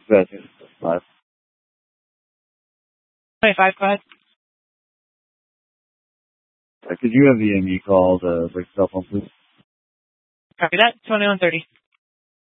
That's it. 5. 25, go ahead. Could you have the ME call the cell phone, please? Copy that. 2130.